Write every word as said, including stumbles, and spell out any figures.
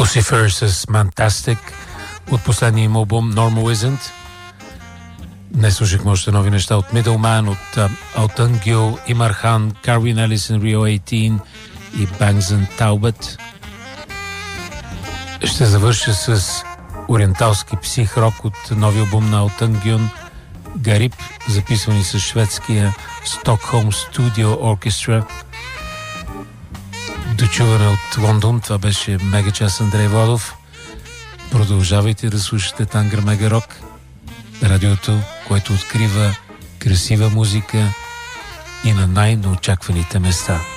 Lucifer с Mantastic от последния им албум Normal Isn't. Днес слушахме още нови неща от Middleman, от uh, Altungio, Имархан, Карвин Елисън, Rio осемнайсет и Bangsen Taubet. Ще завърша с ориенталски псих-рок от новия албум на Altungio, Гариб, записвани с шведския Stockholm Studio Orchestra. Дочуване от Лондон, това беше Мега час Андрей Владов. Продължавайте да слушате Тангър Мега Рок, радиото, което открива красива музика и на най-неочакваните места.